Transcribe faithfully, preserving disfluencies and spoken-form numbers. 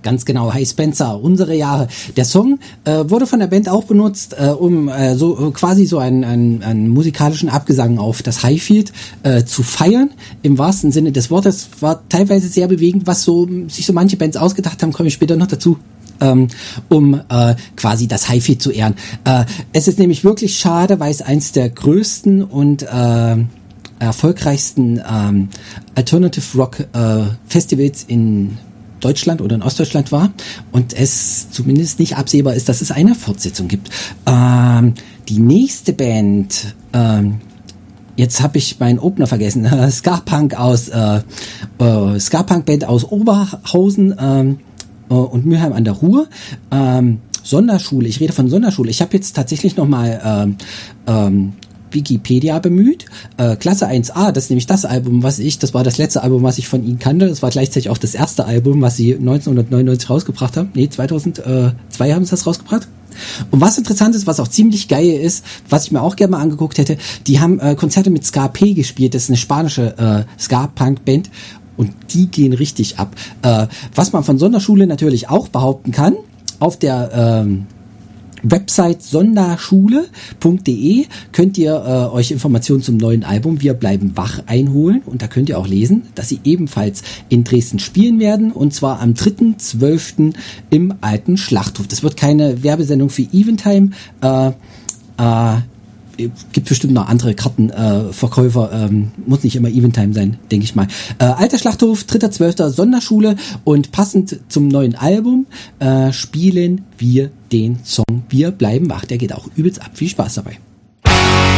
Ganz genau, Hi Spencer, unsere Jahre. Der Song äh, wurde von der Band auch benutzt, äh, um äh, so äh, quasi so einen, einen, einen musikalischen Abgesang auf das Highfield äh, zu feiern, im wahrsten Sinne des Wortes. War teilweise sehr bewegend, was so sich so manche Bands ausgedacht haben, komme ich später noch dazu. Ähm, um äh, quasi das Highfield zu ehren. Äh, es ist nämlich wirklich schade, weil es eins der größten und äh, erfolgreichsten ähm, Alternative Rock äh, Festivals in Deutschland oder in Ostdeutschland war und es zumindest nicht absehbar ist, dass es eine Fortsetzung gibt. Ähm, die nächste Band, ähm, jetzt habe ich meinen Opener vergessen, äh, Ska-Punk aus äh, äh, Ska-Punk-Band aus Oberhausen ähm, äh, und Mülheim an der Ruhr. Ähm, Sonderschule, ich rede von Sonderschule. Ich habe jetzt tatsächlich nochmal ähm, ähm, Wikipedia bemüht. Äh, Klasse eins a, das ist nämlich das Album, was ich, das war das letzte Album, was ich von ihnen kannte. Das war gleichzeitig auch das erste Album, was sie neunzehnhundertneunundneunzig rausgebracht haben. Nee, zweitausendzwei haben sie das rausgebracht. Und was interessant ist, was auch ziemlich geil ist, was ich mir auch gerne mal angeguckt hätte, die haben äh, Konzerte mit Ska P gespielt. Das ist eine spanische äh, Ska-Punk-Band und die gehen richtig ab. Äh, was man von Sonderschule natürlich auch behaupten kann, auf der ähm, Website sonderschule punkt de könnt ihr äh, euch Informationen zum neuen Album Wir bleiben wach einholen und da könnt ihr auch lesen, dass sie ebenfalls in Dresden spielen werden und zwar am dritten zwölften im alten Schlachthof. Das wird keine Werbesendung für Eventime, äh, äh, gibt bestimmt noch andere Kartenverkäufer, äh, ähm, muss nicht immer Eventime sein, denke ich mal. Äh, Alter Schlachthof, dritter zwölfter Sonderschule und passend zum neuen Album äh, spielen wir den Song Wir bleiben wach. Der geht auch übelst ab. Viel Spaß dabei.